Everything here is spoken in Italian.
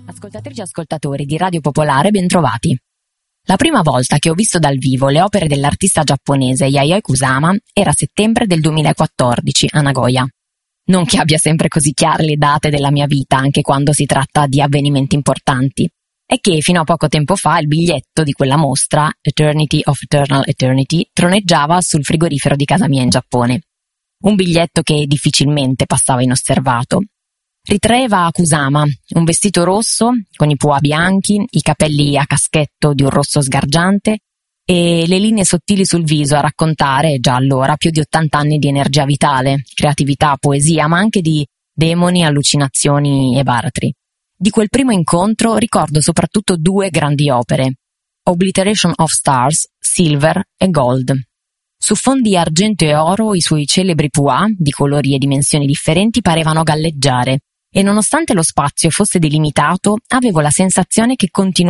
Ascoltatrici e ascoltatori di Radio Popolare, bentrovati. La prima volta che ho visto dal vivo le opere dell'artista giapponese Yayoi Kusama era a settembre del 2014 a Nagoya. Non che abbia sempre così chiare le date della mia vita, anche quando si tratta di avvenimenti importanti. È che fino a poco tempo fa il biglietto di quella mostra, Eternity of Eternal Eternity, troneggiava sul frigorifero di casa mia in Giappone. Un biglietto che difficilmente passava inosservato. Ritraeva Kusama, un vestito rosso con i pua bianchi, i capelli a caschetto di un rosso sgargiante e le linee sottili sul viso a raccontare, già allora, più di 80 anni di energia vitale, creatività, poesia, ma anche di demoni, allucinazioni e baratri. Di quel primo incontro ricordo soprattutto due grandi opere, Obliteration of Stars, Silver e Gold. Su fondi argento e oro i suoi celebri pua, di colori e dimensioni differenti, parevano galleggiare. E nonostante lo spazio fosse delimitato, avevo la sensazione che continuasse